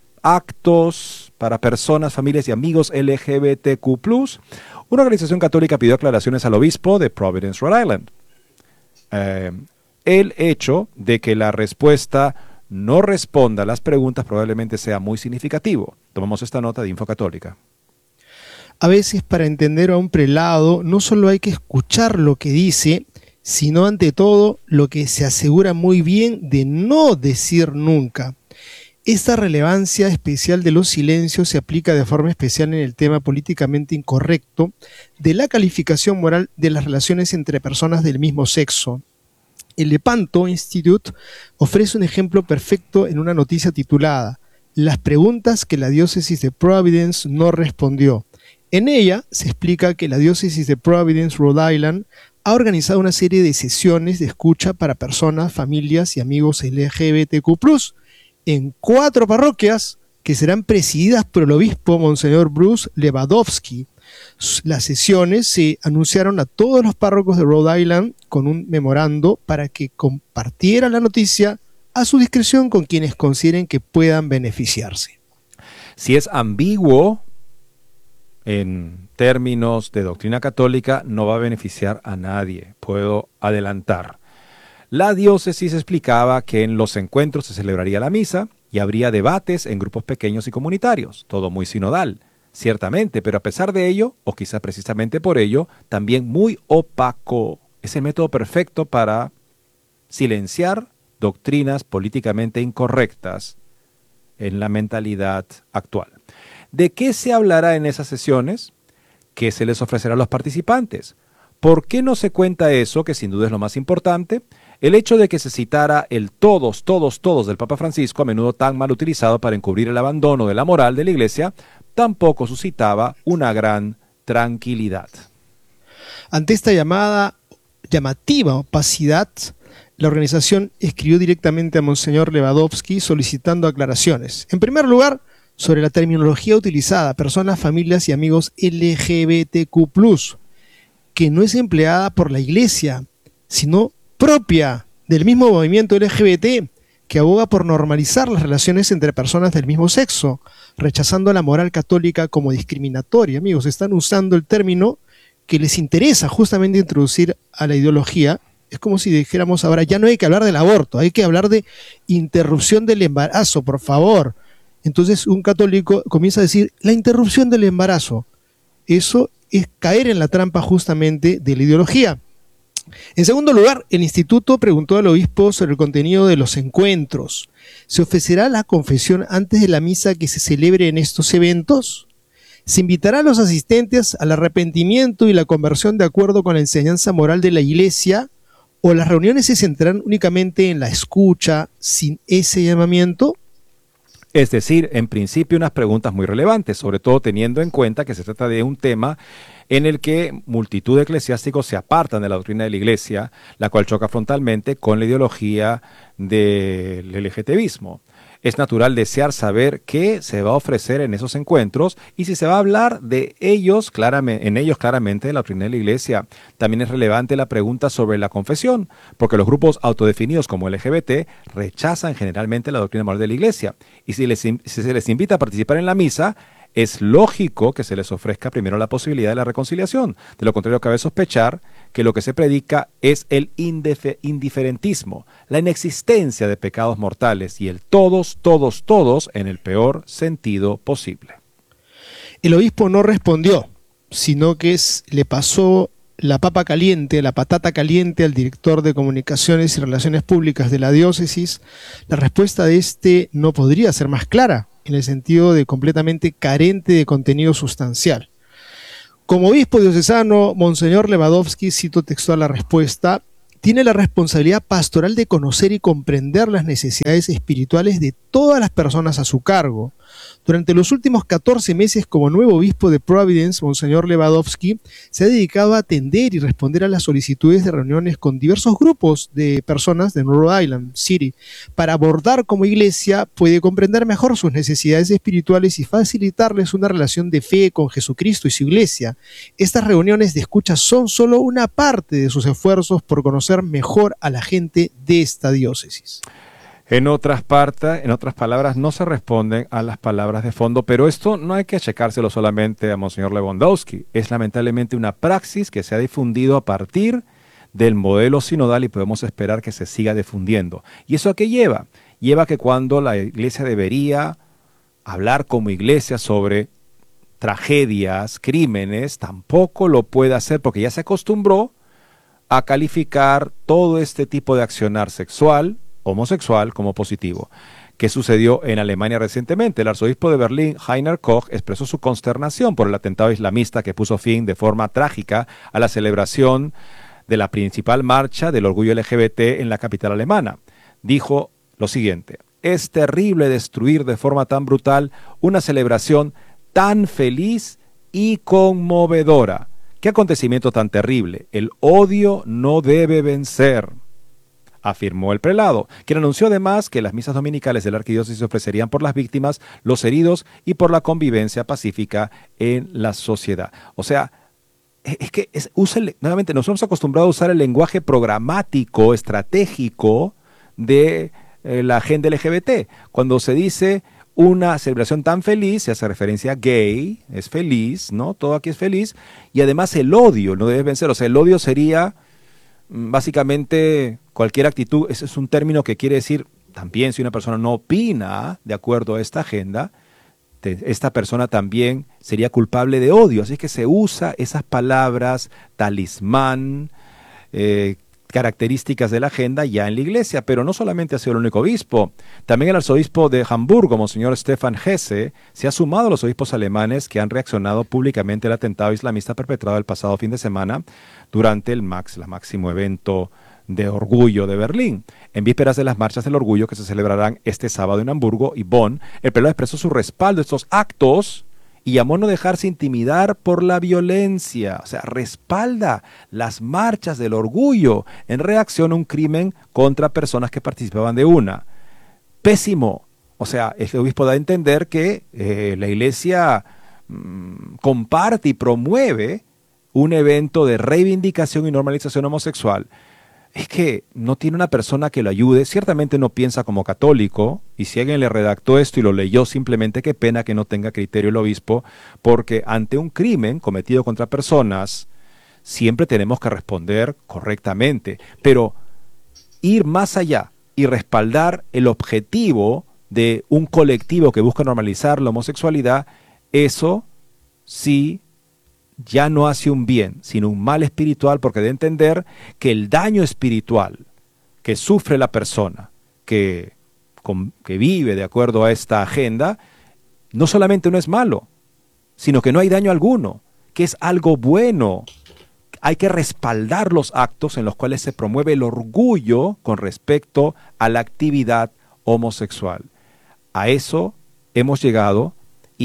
actos para personas, familias y amigos L G B T Q plus, una organización católica pidió aclaraciones al obispo de Providence, Rhode Island. Eh, el hecho de que la respuesta no responda a las preguntas probablemente sea muy significativo. Tomamos esta nota de Info Católica. A veces, para entender a un prelado, no solo hay que escuchar lo que dice, sino ante todo lo que se asegura muy bien de no decir nunca. Esta relevancia especial de los silencios se aplica de forma especial en el tema políticamente incorrecto de la calificación moral de las relaciones entre personas del mismo sexo. El Lepanto Institute ofrece un ejemplo perfecto en una noticia titulada "Las preguntas que la diócesis de Providence no respondió". En ella se explica que la diócesis de Providence, Rhode Island, ha organizado una serie de sesiones de escucha para personas, familias y amigos L G B T Q plus, en cuatro parroquias que serán presididas por el obispo Monseñor Bruce Lewandowski. Las sesiones se anunciaron a todos los párrocos de Rhode Island con un memorando para que compartieran la noticia a su discreción con quienes consideren que puedan beneficiarse. Si es ambiguo en términos de doctrina católica, no va a beneficiar a nadie, puedo adelantar. La diócesis explicaba que en los encuentros se celebraría la misa y habría debates en grupos pequeños y comunitarios, todo muy sinodal, ciertamente, pero a pesar de ello, o quizá precisamente por ello, también muy opaco. Es el método perfecto para silenciar doctrinas políticamente incorrectas en la mentalidad actual. ¿De qué se hablará en esas sesiones? ¿Qué se les ofrecerá a los participantes? ¿Por qué no se cuenta eso, que sin duda es lo más importante? El hecho de que se citara el todos, todos, todos del Papa Francisco, a menudo tan mal utilizado para encubrir el abandono de la moral de la Iglesia, tampoco suscitaba una gran tranquilidad. Ante esta llamada, llamativa opacidad, la organización escribió directamente a Monseñor Lewandowski solicitando aclaraciones. En primer lugar, sobre la terminología utilizada, personas, familias y amigos L G B T Q plus, que no es empleada por la Iglesia, sino propia del mismo movimiento L G B T, que aboga por normalizar las relaciones entre personas del mismo sexo, rechazando la moral católica como discriminatoria. Amigos, están usando el término que les interesa justamente introducir a la ideología. Es como si dijéramos ahora, ya no hay que hablar del aborto, hay que hablar de interrupción del embarazo, por favor. Entonces un católico comienza a decir, la interrupción del embarazo. Eso es caer en la trampa justamente de la ideología. En segundo lugar, el instituto preguntó al obispo sobre el contenido de los encuentros. ¿Se ofrecerá la confesión antes de la misa que se celebre en estos eventos? ¿Se invitará a los asistentes al arrepentimiento y la conversión de acuerdo con la enseñanza moral de la Iglesia? ¿O las reuniones se centrarán únicamente en la escucha sin ese llamamiento? Es decir, en principio unas preguntas muy relevantes, sobre todo teniendo en cuenta que se trata de un tema en el que multitud de eclesiásticos se apartan de la doctrina de la Iglesia, la cual choca frontalmente con la ideología del LGTBismo. Es natural desear saber qué se va a ofrecer en esos encuentros y si se va a hablar de ellos claramente, en ellos claramente de la doctrina de la Iglesia. También es relevante la pregunta sobre la confesión, porque los grupos autodefinidos como L G B T rechazan generalmente la doctrina moral de la Iglesia. Y si, les, si se les invita a participar en la misa, es lógico que se les ofrezca primero la posibilidad de la reconciliación. De lo contrario, cabe sospechar que lo que se predica es el indiferentismo, la inexistencia de pecados mortales y el todos, todos, todos en el peor sentido posible. El obispo no respondió, sino que es, le pasó la papa caliente, la patata caliente al director de Comunicaciones y Relaciones Públicas de la diócesis, la respuesta de este no podría ser más clara, en el sentido de completamente carente de contenido sustancial. Como obispo diocesano, Monseñor Lewandowski, cito textual la respuesta, tiene la responsabilidad pastoral de conocer y comprender las necesidades espirituales de todas las personas a su cargo. Durante los últimos catorce meses como nuevo obispo de Providence, Monseñor Lewandowski se ha dedicado a atender y responder a las solicitudes de reuniones con diversos grupos de personas de Rhode Island City. Para abordar como iglesia, puede comprender mejor sus necesidades espirituales y facilitarles una relación de fe con Jesucristo y su iglesia. Estas reuniones de escucha son solo una parte de sus esfuerzos por conocer mejor a la gente de esta diócesis. En otras partes, en otras palabras, no se responden a las palabras de fondo, pero esto no hay que achacárselo solamente a Monseñor Lewandowski. Es lamentablemente una praxis que se ha difundido a partir del modelo sinodal y podemos esperar que se siga difundiendo. ¿Y eso a qué lleva? Lleva que cuando la iglesia debería hablar como iglesia sobre tragedias, crímenes, tampoco lo puede hacer porque ya se acostumbró a calificar todo este tipo de accionar sexual, homosexual como positivo. ¿Qué sucedió en Alemania recientemente? El arzobispo de Berlín, Heiner Koch, expresó su consternación por el atentado islamista que puso fin de forma trágica a la celebración de la principal marcha del orgullo L G B T en la capital alemana. Dijo lo siguiente: es terrible destruir de forma tan brutal una celebración tan feliz y conmovedora. ¿Qué acontecimiento tan terrible? El odio no debe vencer, afirmó el prelado, quien anunció además que las misas dominicales de la arquidiócesis se ofrecerían por las víctimas, los heridos y por la convivencia pacífica en la sociedad. O sea, es que es, usa el, nuevamente nos hemos acostumbrado a usar el lenguaje programático, estratégico de eh, la agenda L G B T. Cuando se dice una celebración tan feliz, se hace referencia a gay, es feliz, ¿no? Todo aquí es feliz. Y además el odio no debe vencer. O sea, el odio sería básicamente cualquier actitud. Ese es un término que quiere decir también si una persona no opina de acuerdo a esta agenda, te, esta persona también sería culpable de odio. Así que se usa esas palabras talismán, eh, características de la agenda ya en la iglesia, pero no solamente ha sido el único obispo. También el arzobispo de Hamburgo, Monseñor Stefan Hesse, se ha sumado a los obispos alemanes que han reaccionado públicamente al atentado islamista perpetrado el pasado fin de semana durante el Max, el máximo evento de orgullo de Berlín. En vísperas de las marchas del orgullo que se celebrarán este sábado en Hamburgo y Bonn, el prelado expresó su respaldo a estos actos y llamó a no dejarse intimidar por la violencia. O sea, respalda las marchas del orgullo en reacción a un crimen contra personas que participaban de una. Pésimo. O sea, el obispo da a entender que eh, la iglesia mmm, comparte y promueve un evento de reivindicación y normalización homosexual. Es que no tiene una persona que lo ayude, ciertamente no piensa como católico, y si alguien le redactó esto y lo leyó, simplemente qué pena que no tenga criterio el obispo, porque ante un crimen cometido contra personas, siempre tenemos que responder correctamente, pero ir más allá y respaldar el objetivo de un colectivo que busca normalizar la homosexualidad, eso sí ya no hace un bien, sino un mal espiritual, porque de entender que el daño espiritual que sufre la persona que, con, que vive de acuerdo a esta agenda, no solamente no es malo, sino que no hay daño alguno, que es algo bueno. Hay que respaldar los actos en los cuales se promueve el orgullo con respecto a la actividad homosexual. A eso hemos llegado,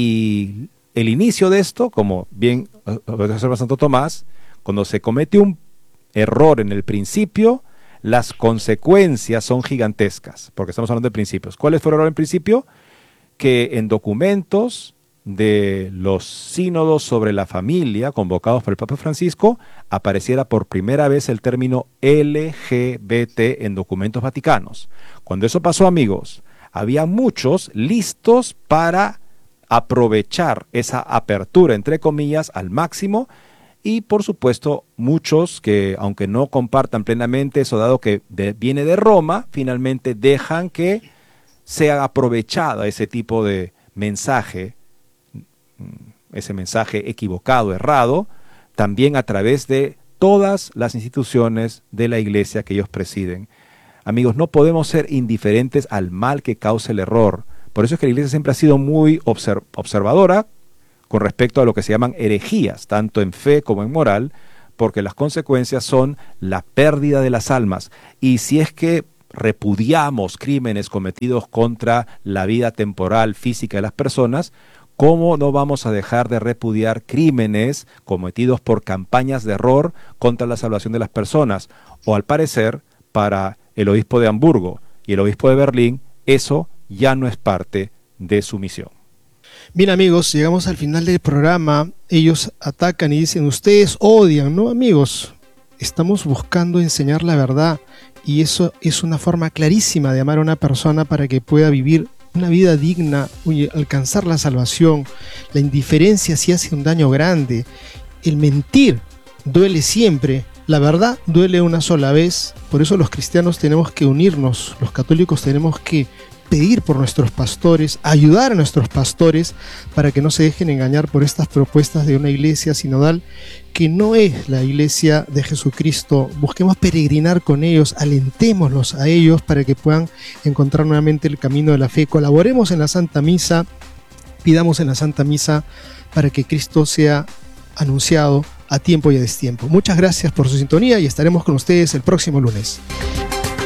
y el inicio de esto, como bien observa Santo Tomás, cuando se comete un error en el principio, las consecuencias son gigantescas, porque estamos hablando de principios. ¿Cuál fue el error en principio? Que en documentos de los sínodos sobre la familia convocados por el Papa Francisco apareciera por primera vez el término L G B T en documentos vaticanos. Cuando eso pasó, amigos, había muchos listos para aprovechar esa apertura, entre comillas, al máximo, y por supuesto muchos que, aunque no compartan plenamente eso, dado que de, viene de Roma, finalmente dejan que sea aprovechado ese tipo de mensaje, ese mensaje equivocado, errado, también a través de todas las instituciones de la iglesia que ellos presiden. Amigos, no podemos ser indiferentes al mal que causa el error. Por eso es que la iglesia siempre ha sido muy observ- observadora con respecto a lo que se llaman herejías, tanto en fe como en moral, porque las consecuencias son la pérdida de las almas. Y si es que repudiamos crímenes cometidos contra la vida temporal, física de las personas, ¿cómo no vamos a dejar de repudiar crímenes cometidos por campañas de error contra la salvación de las personas? O al parecer, para el obispo de Hamburgo y el obispo de Berlín, eso ya no es parte de su misión. Bien, amigos, llegamos al final del programa. Ellos atacan y dicen, ustedes odian, ¿no, amigos? Estamos buscando enseñar la verdad, y eso es una forma clarísima de amar a una persona para que pueda vivir una vida digna, alcanzar la salvación. La indiferencia sí hace un daño grande. El mentir duele siempre. La verdad duele una sola vez. Por eso los cristianos tenemos que unirnos, los católicos tenemos que pedir por nuestros pastores, ayudar a nuestros pastores para que no se dejen engañar por estas propuestas de una iglesia sinodal que no es la iglesia de Jesucristo. Busquemos peregrinar con ellos, alentémoslos a ellos para que puedan encontrar nuevamente el camino de la fe. Colaboremos en la Santa Misa, pidamos en la Santa Misa para que Cristo sea anunciado a tiempo y a destiempo. Muchas gracias por su sintonía y estaremos con ustedes el próximo lunes.